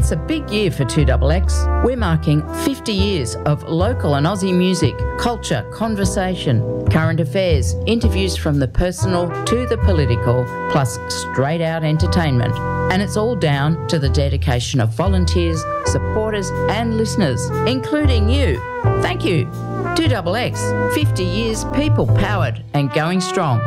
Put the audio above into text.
It's a big year for 2XX. We're marking 50 years of local and Aussie music, culture, conversation, current affairs, interviews from the personal to the political, plus straight out entertainment. And it's all down to the dedication of volunteers, supporters and listeners, including you. Thank you. 2XX, 50 years people powered and going strong.